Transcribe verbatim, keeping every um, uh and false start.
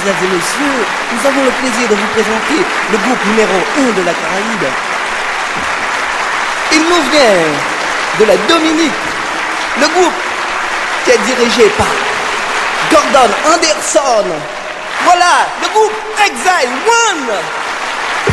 mesdames et messieurs, nous avons le plaisir de vous présenter le groupe numéro un de la Caraïbe. Il nous vient de la Dominique, le groupe qui est dirigé par Gordon Anderson. Voilà, le groupe Exile One.